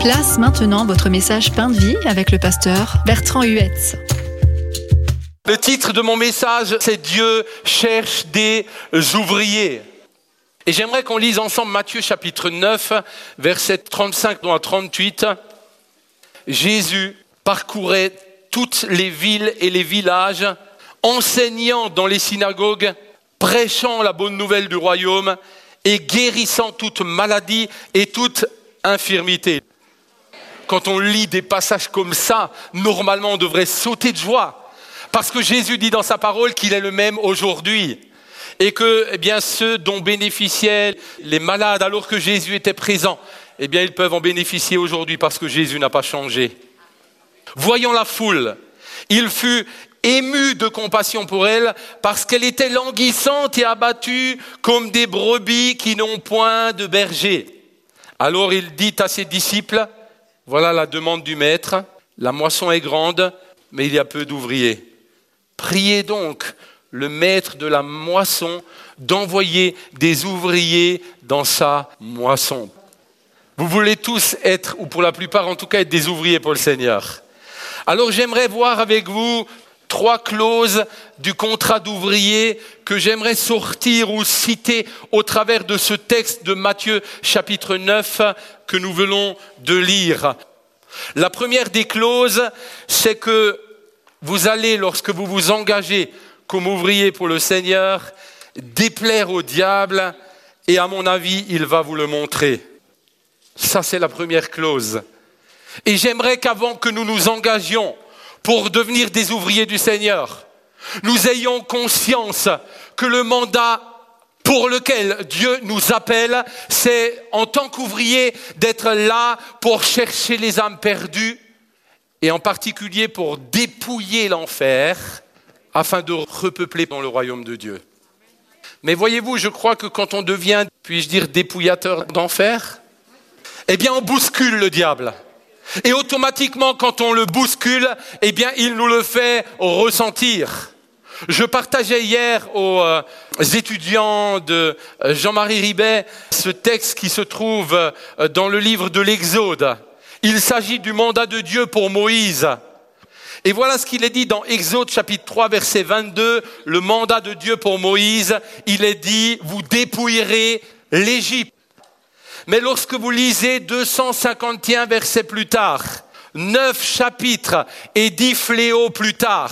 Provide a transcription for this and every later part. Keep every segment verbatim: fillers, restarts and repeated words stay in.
Place maintenant votre message Pain de vie avec le pasteur Bertrand Huetz. Le titre de mon message, c'est « Dieu cherche des ouvriers ». Et j'aimerais qu'on lise ensemble Matthieu chapitre neuf, versets trente-cinq à trente-huit. Jésus parcourait toutes les villes et les villages, enseignant dans les synagogues, prêchant la bonne nouvelle du royaume et guérissant toute maladie et toute infirmité. Quand on lit des passages comme ça, normalement on devrait sauter de joie. Parce que Jésus dit dans sa parole qu'il est le même aujourd'hui. Et que eh bien, ceux dont bénéficiaient les malades alors que Jésus était présent, eh bien, ils peuvent en bénéficier aujourd'hui parce que Jésus n'a pas changé. Voyant la foule, il fut ému de compassion pour elle parce qu'elle était languissante et abattue comme des brebis qui n'ont point de berger. Alors il dit à ses disciples, voilà la demande du maître, la moisson est grande, mais il y a peu d'ouvriers. Priez donc le maître de la moisson d'envoyer des ouvriers dans sa moisson. Vous voulez tous être, ou pour la plupart en tout cas, être des ouvriers pour le Seigneur. Alors j'aimerais voir avec vous trois clauses du contrat d'ouvrier que j'aimerais sortir ou citer au travers de ce texte de Matthieu chapitre neuf que nous venons de lire. La première des clauses, c'est que vous allez, lorsque vous vous engagez comme ouvrier pour le Seigneur, déplaire au diable et à mon avis, il va vous le montrer. Ça, c'est la première clause. Et j'aimerais qu'avant que nous nous engagions pour devenir des ouvriers du Seigneur, nous ayons conscience que le mandat pour lequel Dieu nous appelle, c'est en tant qu'ouvrier d'être là pour chercher les âmes perdues et en particulier pour dépouiller l'enfer afin de repeupler dans le royaume de Dieu. Mais voyez-vous, je crois que quand on devient, puis-je dire, dépouillateur d'enfer, eh bien on bouscule le diable. Et automatiquement, quand on le bouscule, eh bien il nous le fait ressentir. Je partageais hier aux euh, étudiants de euh, Jean-Marie Ribet ce texte qui se trouve euh, dans le livre de l'Exode. Il s'agit du mandat de Dieu pour Moïse. Et voilà ce qu'il est dit dans Exode chapitre trois, verset vingt-deux, le mandat de Dieu pour Moïse. Il est dit, vous dépouillerez l'Égypte. Mais lorsque vous lisez deux cent cinquante et un versets plus tard, neuf chapitres et dix fléaux plus tard,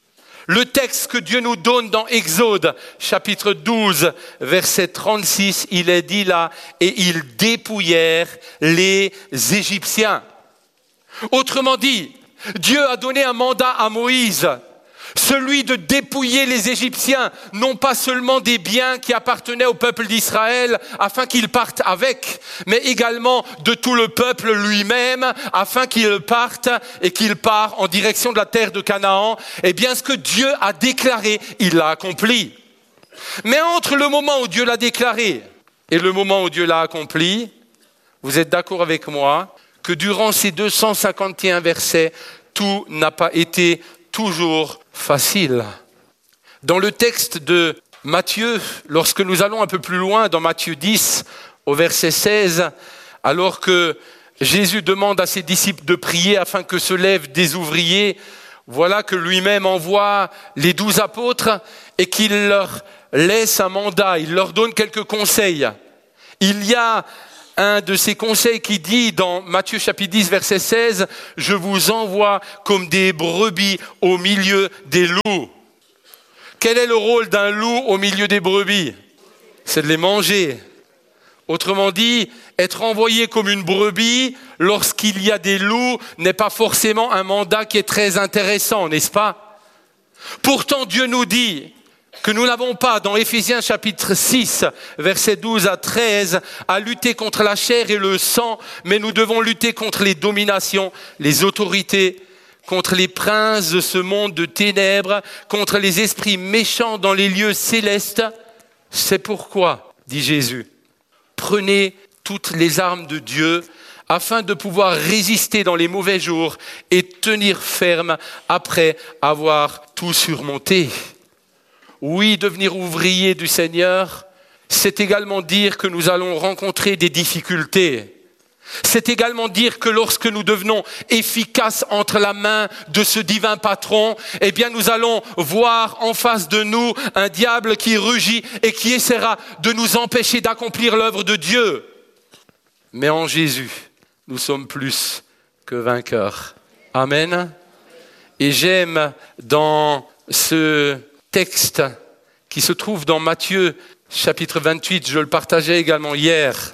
le texte que Dieu nous donne dans Exode, chapitre douze, verset trente-six, il est dit là, et ils dépouillèrent les Égyptiens. Autrement dit, Dieu a donné un mandat à Moïse, celui de dépouiller les Égyptiens, non pas seulement des biens qui appartenaient au peuple d'Israël afin qu'ils partent avec, mais également de tout le peuple lui-même afin qu'il parte et qu'il part en direction de la terre de Canaan. Eh bien, ce que Dieu a déclaré, il l'a accompli. Mais entre le moment où Dieu l'a déclaré et le moment où Dieu l'a accompli, vous êtes d'accord avec moi que durant ces deux cent cinquante et un versets, tout n'a pas été toujours facile. Dans le texte de Matthieu, lorsque nous allons un peu plus loin, dans Matthieu dix, au verset seize, alors que Jésus demande à ses disciples de prier afin que se lèvent des ouvriers, voilà que lui-même envoie les douze apôtres et qu'il leur laisse un mandat, il leur donne quelques conseils. Il y a un de ces conseils qui dit dans Matthieu chapitre dix, verset seize, « Je vous envoie comme des brebis au milieu des loups ». Quel est le rôle d'un loup au milieu des brebis ? C'est de les manger. Autrement dit, être envoyé comme une brebis lorsqu'il y a des loups n'est pas forcément un mandat qui est très intéressant, n'est-ce pas ? Pourtant, Dieu nous dit que nous n'avons pas, dans Éphésiens chapitre six, versets douze à treize, à lutter contre la chair et le sang, mais nous devons lutter contre les dominations, les autorités, contre les princes de ce monde de ténèbres, contre les esprits méchants dans les lieux célestes. C'est pourquoi, dit Jésus, prenez toutes les armes de Dieu afin de pouvoir résister dans les mauvais jours et tenir ferme après avoir tout surmonté. Oui, devenir ouvrier du Seigneur, c'est également dire que nous allons rencontrer des difficultés. C'est également dire que lorsque nous devenons efficaces entre la main de ce divin patron, eh bien nous allons voir en face de nous un diable qui rugit et qui essaiera de nous empêcher d'accomplir l'œuvre de Dieu. Mais en Jésus, nous sommes plus que vainqueurs. Amen. Et j'aime dans ce texte qui se trouve dans Matthieu chapitre vingt-huit, je le partageais également hier.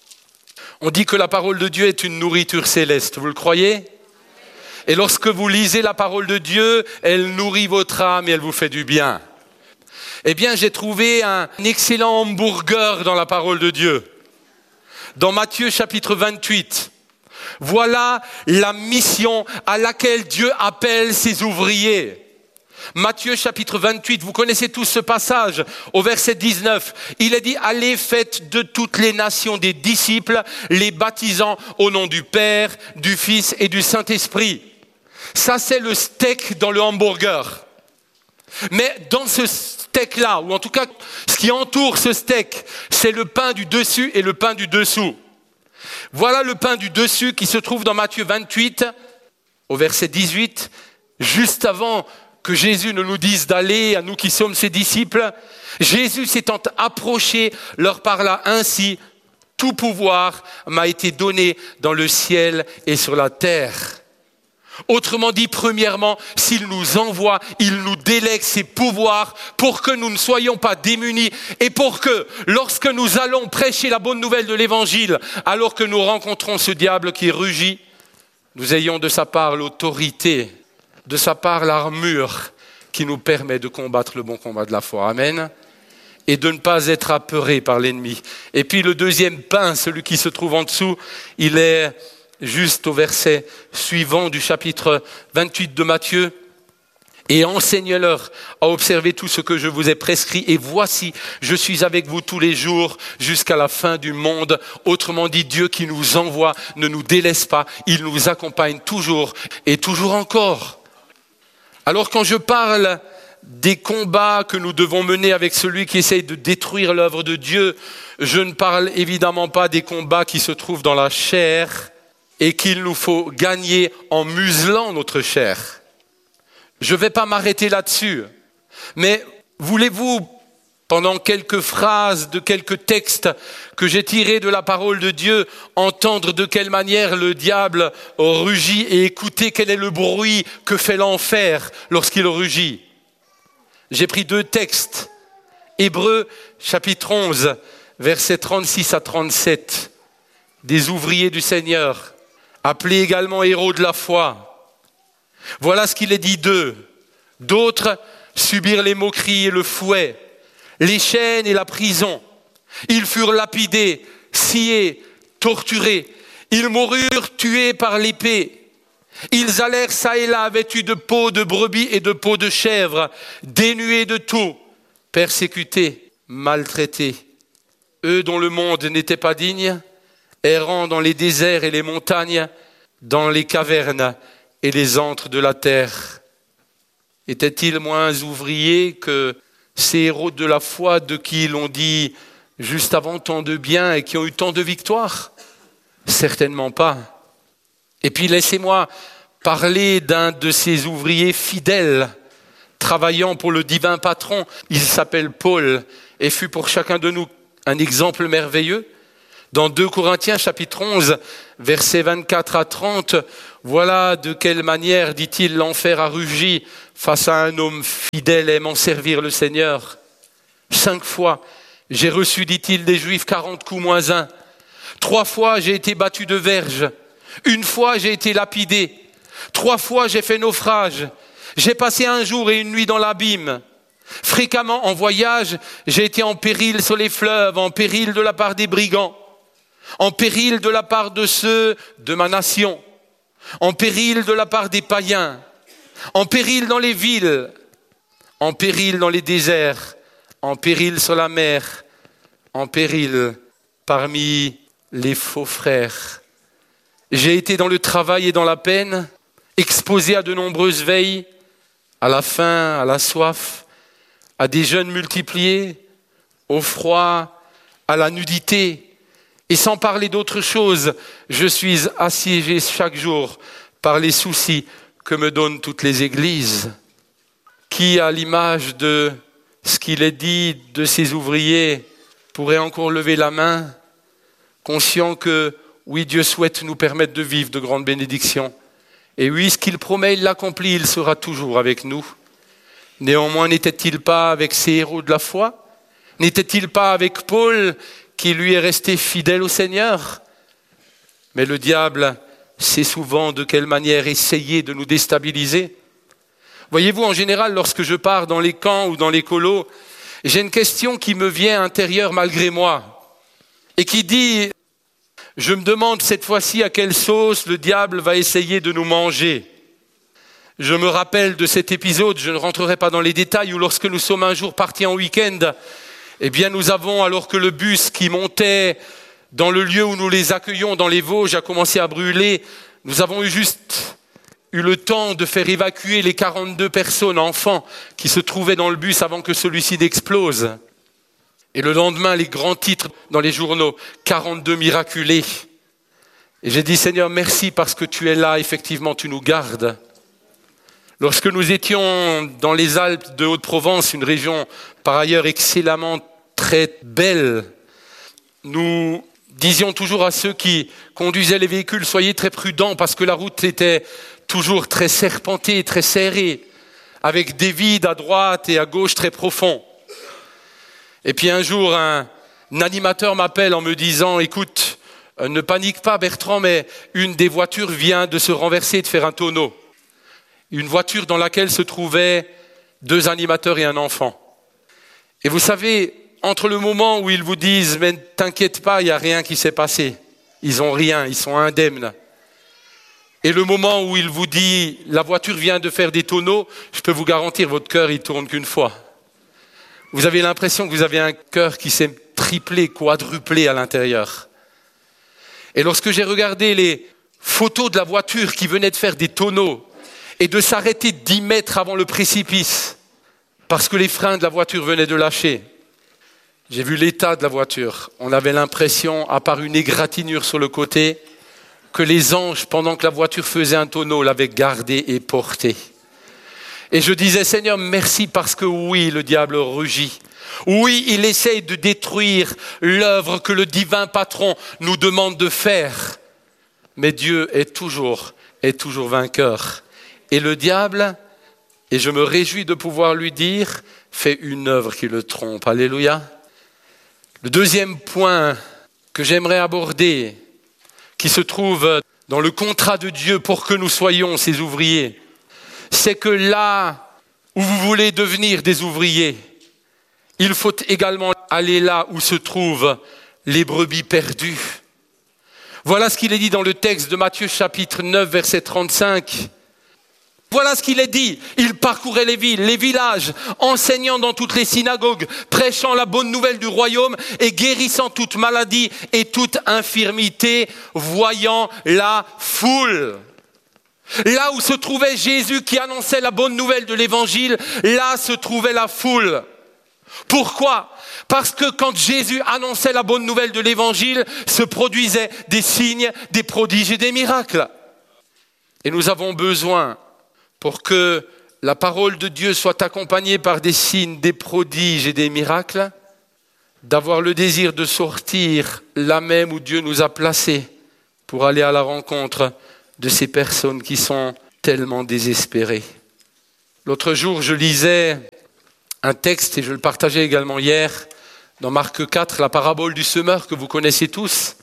On dit que la parole de Dieu est une nourriture céleste. Vous le croyez ? Et lorsque vous lisez la parole de Dieu, elle nourrit votre âme et elle vous fait du bien. Eh bien, j'ai trouvé un excellent hamburger dans la parole de Dieu. Dans Matthieu chapitre vingt-huit, voilà la mission à laquelle Dieu appelle ses ouvriers. Matthieu chapitre vingt-huit, vous connaissez tous ce passage, au verset dix-neuf. Il est dit, allez, faites de toutes les nations des disciples, les baptisant au nom du Père, du Fils et du Saint-Esprit. Ça, c'est le steak dans le hamburger. Mais dans ce steak-là, ou en tout cas, ce qui entoure ce steak, c'est le pain du dessus et le pain du dessous. Voilà le pain du dessus qui se trouve dans Matthieu vingt-huit, au verset dix-huit, juste avant que Jésus ne nous dise d'aller, à nous qui sommes ses disciples. Jésus s'étant approché, leur parla ainsi, « Tout pouvoir m'a été donné dans le ciel et sur la terre. » Autrement dit, premièrement, s'il nous envoie, il nous délègue ses pouvoirs pour que nous ne soyons pas démunis et pour que, lorsque nous allons prêcher la bonne nouvelle de l'évangile, alors que nous rencontrons ce diable qui rugit, nous ayons de sa part l'autorité, de sa part l'armure qui nous permet de combattre le bon combat de la foi. Amen. Et de ne pas être apeuré par l'ennemi. Et puis le deuxième pain, celui qui se trouve en dessous, il est juste au verset suivant du chapitre vingt-huit de Matthieu. Et enseigne-leur à observer tout ce que je vous ai prescrit. Et voici, je suis avec vous tous les jours jusqu'à la fin du monde. Autrement dit, Dieu qui nous envoie ne nous délaisse pas. Il nous accompagne toujours et toujours encore. Alors quand je parle des combats que nous devons mener avec celui qui essaye de détruire l'œuvre de Dieu, je ne parle évidemment pas des combats qui se trouvent dans la chair et qu'il nous faut gagner en muselant notre chair. Je ne vais pas m'arrêter là-dessus, mais voulez-vous, pendant quelques phrases de quelques textes que j'ai tirés de la parole de Dieu, entendre de quelle manière le diable rugit et écouter quel est le bruit que fait l'enfer lorsqu'il rugit. J'ai pris deux textes. Hébreux chapitre onze, versets trente-six à trente-sept. Des ouvriers du Seigneur, appelés également héros de la foi. Voilà ce qu'il est dit d'eux. D'autres subirent les moqueries et le fouet, les chaînes et la prison. Ils furent lapidés, sciés, torturés. Ils moururent tués par l'épée. Ils allèrent çà et là vêtus de peau de brebis et de peau de chèvre, dénués de tout, persécutés, maltraités. Eux dont le monde n'était pas digne, errant dans les déserts et les montagnes, dans les cavernes et les antres de la terre. Étaient-ils moins ouvriers que ces héros de la foi de qui l'on dit juste avant tant de bien et qui ont eu tant de victoires? Certainement pas. Et puis laissez-moi parler d'un de ces ouvriers fidèles, travaillant pour le divin patron. Il s'appelle Paul et fut pour chacun de nous un exemple merveilleux. Dans deux Corinthiens chapitre onze, versets vingt-quatre à trente, voilà de quelle manière, dit-il, l'enfer a rugi face à un homme fidèle aimant servir le Seigneur. Cinq fois, j'ai reçu, dit-il, des Juifs quarante coups moins un. Trois fois, j'ai été battu de verge. Une fois, j'ai été lapidé. Trois fois, j'ai fait naufrage. J'ai passé un jour et une nuit dans l'abîme. Fréquemment, en voyage, j'ai été en péril sur les fleuves, en péril de la part des brigands, en péril de la part de ceux de ma nation, en péril de la part des païens, en péril dans les villes, en péril dans les déserts, en péril sur la mer, en péril parmi les faux frères. J'ai été dans le travail et dans la peine, exposé à de nombreuses veilles, à la faim, à la soif, à des jeûnes multipliés, au froid, à la nudité Et sans parler d'autre chose, je suis assiégé chaque jour par les soucis que me donnent toutes les églises. Qui, à l'image de ce qu'il est dit de ces ouvriers, pourrait encore lever la main, conscient que, oui, Dieu souhaite nous permettre de vivre de grandes bénédictions. Et oui, ce qu'il promet, il l'accomplit, il sera toujours avec nous. Néanmoins, n'était-il pas avec ces héros de la foi? N'était-il pas avec Paul, qui lui est resté fidèle au Seigneur? Mais le diable sait souvent de quelle manière essayer de nous déstabiliser. Voyez-vous, en général, lorsque je pars dans les camps ou dans les colos, j'ai une question qui me vient intérieure malgré moi et qui dit, je me demande cette fois-ci à quelle sauce le diable va essayer de nous manger. Je me rappelle de cet épisode, je ne rentrerai pas dans les détails, où lorsque nous sommes un jour partis en week-end, eh bien nous avons, alors que le bus qui montait dans le lieu où nous les accueillons, dans les Vosges, a commencé à brûler, nous avons eu juste eu le temps de faire évacuer les quarante-deux personnes, enfants, qui se trouvaient dans le bus avant que celui-ci n'explose. Et le lendemain, les grands titres dans les journaux, quarante-deux miraculés. Et j'ai dit, Seigneur, merci parce que tu es là, effectivement, tu nous gardes. Lorsque nous étions dans les Alpes de Haute-Provence, une région par ailleurs excellemment très belle, nous disions toujours à ceux qui conduisaient les véhicules, soyez très prudents parce que la route était toujours très serpentée, très serrée, avec des vides à droite et à gauche très profonds. Et puis un jour, un, un animateur m'appelle en me disant, écoute, euh, ne panique pas Bertrand, mais une des voitures vient de se renverser et de faire un tonneau. Une voiture dans laquelle se trouvaient deux animateurs et un enfant. Et vous savez, entre le moment où ils vous disent « mais t'inquiète pas, il n'y a rien qui s'est passé », ils n'ont rien, ils sont indemnes. Et le moment où il vous dit « la voiture vient de faire des tonneaux », je peux vous garantir, votre cœur, il tourne qu'une fois. Vous avez l'impression que vous avez un cœur qui s'est triplé, quadruplé à l'intérieur. Et lorsque j'ai regardé les photos de la voiture qui venait de faire des tonneaux, et de s'arrêter dix mètres avant le précipice, parce que les freins de la voiture venaient de lâcher. J'ai vu l'état de la voiture. On avait l'impression, à part une égratignure sur le côté, que les anges, pendant que la voiture faisait un tonneau, l'avaient gardée et portée. Et je disais, Seigneur, merci parce que oui, le diable rugit. Oui, il essaye de détruire l'œuvre que le divin patron nous demande de faire. Mais Dieu est toujours, est toujours vainqueur. Et le diable, et je me réjouis de pouvoir lui dire, fait une œuvre qui le trompe. Alléluia. Le deuxième point que j'aimerais aborder, qui se trouve dans le contrat de Dieu pour que nous soyons ses ouvriers, c'est que là où vous voulez devenir des ouvriers, il faut également aller là où se trouvent les brebis perdues. Voilà ce qu'il est dit dans le texte de Matthieu chapitre neuf, verset trente-cinq. Voilà ce qu'il est dit. Il parcourait les villes, les villages, enseignant dans toutes les synagogues, prêchant la bonne nouvelle du royaume et guérissant toute maladie et toute infirmité, voyant la foule. Là où se trouvait Jésus qui annonçait la bonne nouvelle de l'évangile, là se trouvait la foule. Pourquoi ? Parce que quand Jésus annonçait la bonne nouvelle de l'évangile, se produisaient des signes, des prodiges et des miracles. Et nous avons besoin, pour que la parole de Dieu soit accompagnée par des signes, des prodiges et des miracles, d'avoir le désir de sortir là même où Dieu nous a placés pour aller à la rencontre de ces personnes qui sont tellement désespérées. L'autre jour, je lisais un texte, et je le partageais également hier, dans Marc quatre, la parabole du semeur que vous connaissez tous.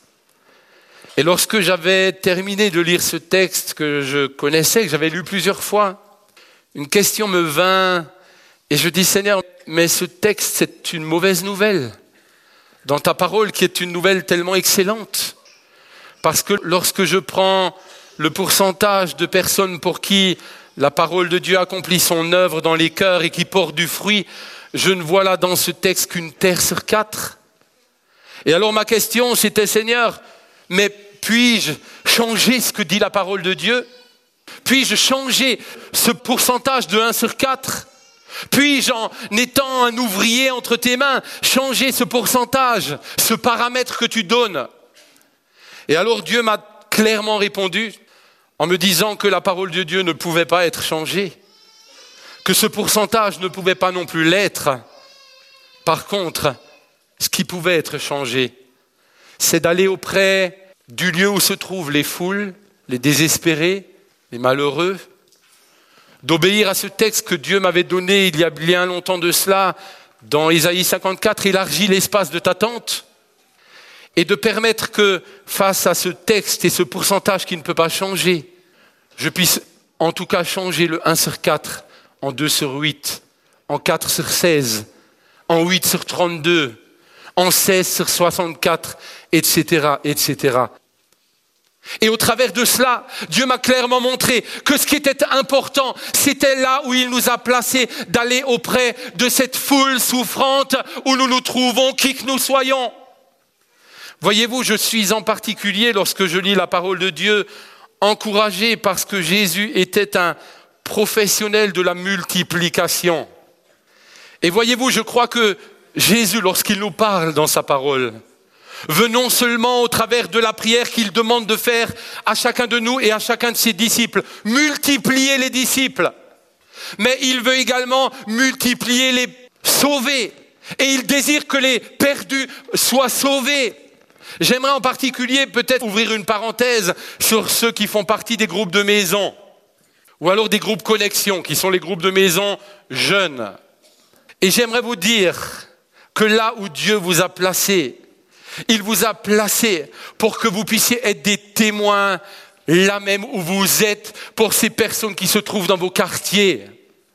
Et lorsque j'avais terminé de lire ce texte que je connaissais, que j'avais lu plusieurs fois, une question me vint et je dis, Seigneur, mais ce texte, c'est une mauvaise nouvelle dans ta parole qui est une nouvelle tellement excellente. Parce que lorsque je prends le pourcentage de personnes pour qui la parole de Dieu accomplit son œuvre dans les cœurs et qui portent du fruit, je ne vois là dans ce texte qu'une terre sur quatre. Et alors ma question, c'était, Seigneur, mais puis-je changer ce que dit la parole de Dieu ? Puis-je changer ce pourcentage de un sur quatre ? Puis-je, en étant un ouvrier entre tes mains, changer ce pourcentage, ce paramètre que tu donnes ? Et alors Dieu m'a clairement répondu en me disant que la parole de Dieu ne pouvait pas être changée, que ce pourcentage ne pouvait pas non plus l'être. Par contre, ce qui pouvait être changé, c'est d'aller auprès du lieu où se trouvent les foules, les désespérés, les malheureux, d'obéir à ce texte que Dieu m'avait donné il y a bien longtemps de cela, dans Ésaïe cinquante-quatre, élargis l'espace de ta tente, et de permettre que, face à ce texte et ce pourcentage qui ne peut pas changer, je puisse en tout cas changer le un sur quatre en deux sur huit, en quatre sur seize, en huit sur trente-deux, en seize sur soixante-quatre, et cetera, et cetera. Et au travers de cela, Dieu m'a clairement montré que ce qui était important, c'était là où il nous a placés, d'aller auprès de cette foule souffrante où nous nous trouvons, qui que nous soyons. Voyez-vous, je suis en particulier, lorsque je lis la parole de Dieu, encouragé parce que Jésus était un professionnel de la multiplication. Et voyez-vous, je crois que Jésus, lorsqu'il nous parle dans sa parole, veut non seulement au travers de la prière qu'il demande de faire à chacun de nous et à chacun de ses disciples, multiplier les disciples, mais il veut également multiplier les sauvés. Et il désire que les perdus soient sauvés. J'aimerais en particulier peut-être ouvrir une parenthèse sur ceux qui font partie des groupes de maison, ou alors des groupes connexion, qui sont les groupes de maison jeunes. Et j'aimerais vous dire que là où Dieu vous a placé, il vous a placé pour que vous puissiez être des témoins là même où vous êtes pour ces personnes qui se trouvent dans vos quartiers.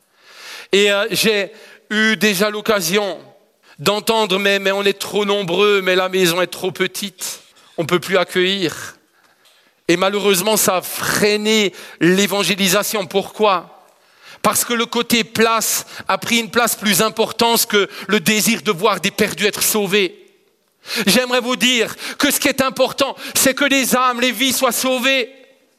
Et euh, j'ai eu déjà l'occasion d'entendre mais, mais on est trop nombreux, mais la maison est trop petite, on ne peut plus accueillir. Et malheureusement, ça a freiné l'évangélisation. Pourquoi ? Parce que le côté place a pris une place plus importante que le désir de voir des perdus être sauvés. J'aimerais vous dire que ce qui est important, c'est que les âmes, les vies soient sauvées.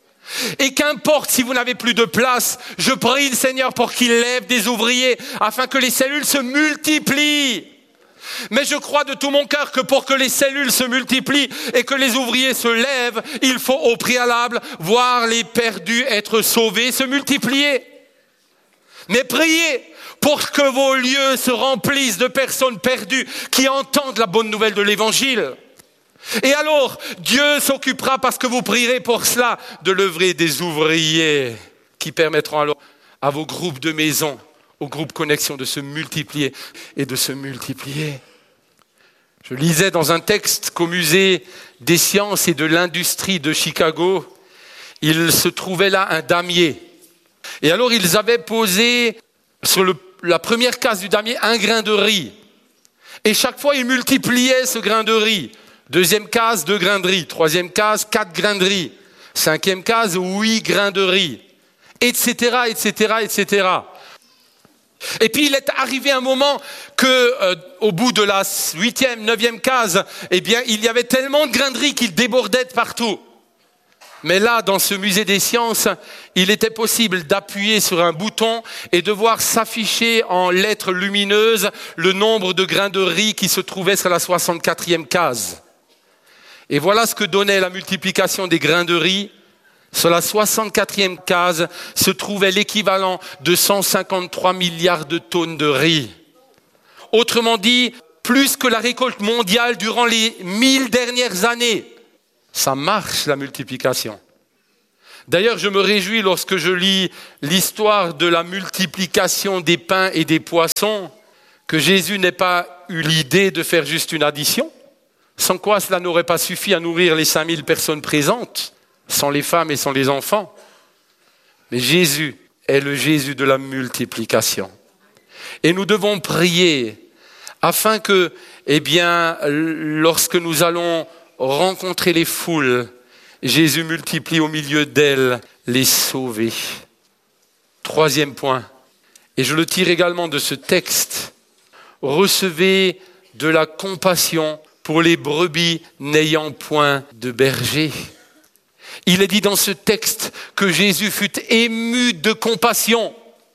Et qu'importe si vous n'avez plus de place, je prie le Seigneur pour qu'il lève des ouvriers afin que les cellules se multiplient. Mais je crois de tout mon cœur que pour que les cellules se multiplient et que les ouvriers se lèvent, il faut au préalable voir les perdus être sauvés, se multiplier. Mais priez pour que vos lieux se remplissent de personnes perdues qui entendent la bonne nouvelle de l'évangile. Et alors, Dieu s'occupera, parce que vous prierez pour cela, de lever des ouvriers qui permettront alors à vos groupes de maison, aux groupes connexion de se multiplier et de se multiplier. Je lisais dans un texte qu'au musée des sciences et de l'industrie de Chicago, il se trouvait là un damier. Et alors ils avaient posé sur le, la première case du damier un grain de riz. Et chaque fois ils multipliaient ce grain de riz. Deuxième case, deux grains de riz. Troisième case, quatre grains de riz. Cinquième case, huit grains de riz. Etc, et cetera, et cetera. Et puis il est arrivé un moment que, euh, au bout de la huitième, neuvième case, eh bien, il y avait tellement de grains de riz qu'ils débordaient de partout. Mais là, dans ce musée des sciences, il était possible d'appuyer sur un bouton et de voir s'afficher en lettres lumineuses le nombre de grains de riz qui se trouvaient sur la soixante-quatrième case. Et voilà ce que donnait la multiplication des grains de riz. Sur la soixante-quatrième case se trouvait l'équivalent de cent cinquante-trois milliards de tonnes de riz. Autrement dit, plus que la récolte mondiale durant les mille dernières années. Ça marche, la multiplication. D'ailleurs, je me réjouis lorsque je lis l'histoire de la multiplication des pains et des poissons, que Jésus n'ait pas eu l'idée de faire juste une addition, sans quoi cela n'aurait pas suffi à nourrir les cinq mille personnes présentes, sans les femmes et sans les enfants. Mais Jésus est le Jésus de la multiplication. Et nous devons prier afin que, eh bien, lorsque nous allons rencontrer les foules, Jésus multiplie au milieu d'elles les sauvés. Troisième point, et je le tire également de ce texte, recevez de la compassion pour les brebis n'ayant point de berger. Il est dit dans ce texte que Jésus fut ému de compassion.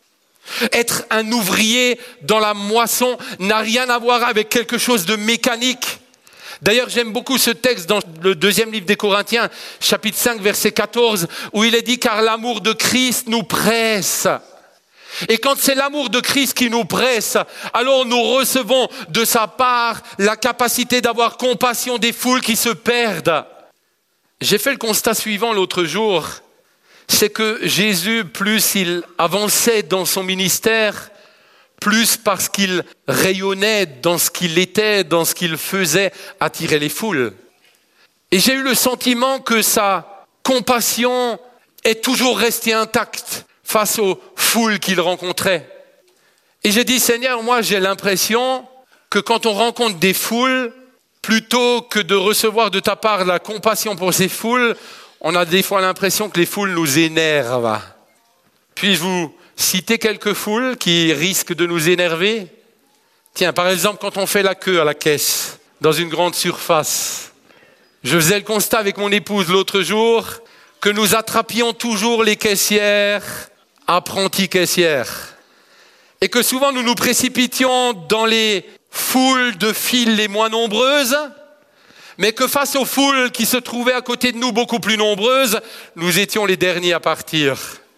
Être un ouvrier dans la moisson n'a rien à voir avec quelque chose de mécanique. D'ailleurs, j'aime beaucoup ce texte dans le deuxième livre des Corinthiens, chapitre cinq, verset quatorze, où il est dit « Car l'amour de Christ nous presse ». Et quand c'est l'amour de Christ qui nous presse, alors nous recevons de sa part la capacité d'avoir compassion des foules qui se perdent. J'ai fait le constat suivant l'autre jour, c'est que Jésus, plus il avançait dans son ministère, plus parce qu'il rayonnait dans ce qu'il était, dans ce qu'il faisait, attirer les foules. Et j'ai eu le sentiment que sa compassion est toujours restée intacte face aux foules qu'il rencontrait. Et j'ai dit, Seigneur, moi j'ai l'impression que quand on rencontre des foules, plutôt que de recevoir de ta part la compassion pour ces foules, on a des fois l'impression que les foules nous énervent. Puis-je vous citer quelques foules qui risquent de nous énerver? Tiens, par exemple, quand on fait la queue à la caisse, dans une grande surface. Je faisais le constat avec mon épouse l'autre jour que nous attrapions toujours les caissières, apprenties caissières. Et que souvent nous nous précipitions dans les foules de files les moins nombreuses, mais que face aux foules qui se trouvaient à côté de nous beaucoup plus nombreuses, nous étions les derniers à partir.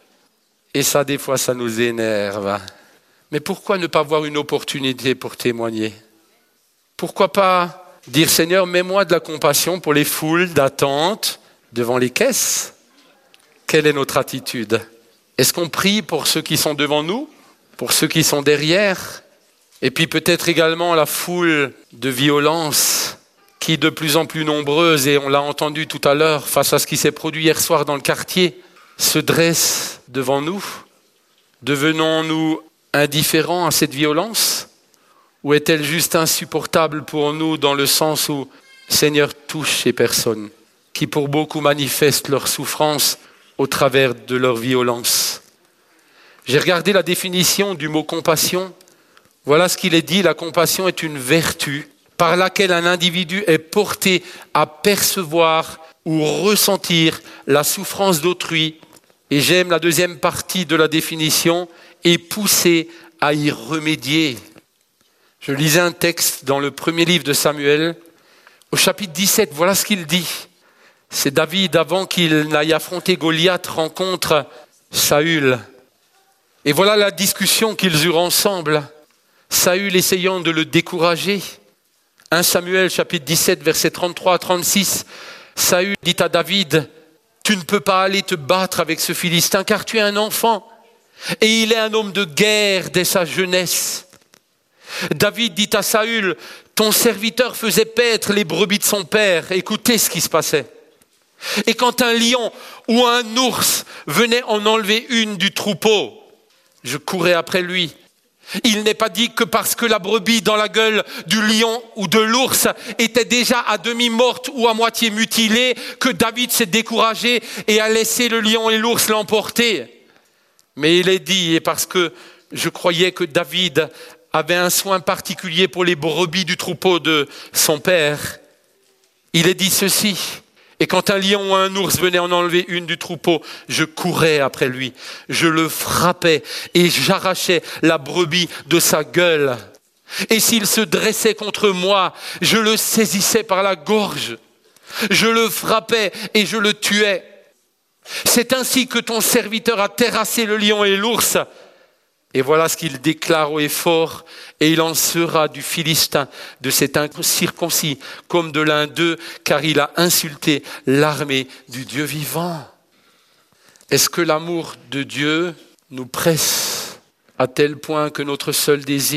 Et ça, des fois, ça nous énerve. Mais pourquoi ne pas avoir une opportunité pour témoigner? Pourquoi pas dire, Seigneur, mets-moi de la compassion pour les foules d'attente devant les caisses? Quelle est notre attitude? Est-ce qu'on prie pour ceux qui sont devant nous, pour ceux qui sont derrière? Et puis peut-être également la foule de violence qui est de plus en plus nombreuse, et on l'a entendu tout à l'heure, face à ce qui s'est produit hier soir dans le quartier, se dresse devant nous. Devenons-nous indifférents à cette violence? Ou est-elle juste insupportable pour nous dans le sens où, Seigneur, touche ces personnes qui pour beaucoup manifestent leur souffrance au travers de leur violence? J'ai regardé la définition du mot compassion. Voilà ce qu'il est dit, la compassion est une vertu par laquelle un individu est porté à percevoir ou ressentir la souffrance d'autrui. Et j'aime la deuxième partie de la définition, et poussé à y remédier. Je lisais un texte dans le premier livre de Samuel, au chapitre dix-sept, voilà ce qu'il dit. C'est David, avant qu'il n'aille affronter Goliath, rencontre Saül. Et voilà la discussion qu'ils eurent ensemble. Saül essayant de le décourager. premier Samuel, chapitre dix-sept, versets trente-trois à trente-six. Saül dit à David, « Tu ne peux pas aller te battre avec ce Philistin, car tu es un enfant. Et il est un homme de guerre dès sa jeunesse. » David dit à Saül, « Ton serviteur faisait paître les brebis de son père. » Écoutez ce qui se passait. Et quand un lion ou un ours venait en enlever une du troupeau, je courais après lui. Il n'est pas dit que parce que la brebis dans la gueule du lion ou de l'ours était déjà à demi morte ou à moitié mutilée, que David s'est découragé et a laissé le lion et l'ours l'emporter. Mais il est dit, et parce que je croyais que David avait un soin particulier pour les brebis du troupeau de son père, il est dit ceci. Et quand un lion ou un ours venait en enlever une du troupeau, je courais après lui. Je le frappais et j'arrachais la brebis de sa gueule. Et s'il se dressait contre moi, je le saisissais par la gorge. Je le frappais et je le tuais. C'est ainsi que ton serviteur a terrassé le lion et l'ours. Et voilà ce qu'il déclare haut et fort. Et il en sera du Philistin, de cet incirconcis, comme de l'un d'eux, car il a insulté l'armée du Dieu vivant. Est-ce que l'amour de Dieu nous presse à tel point que notre seul désir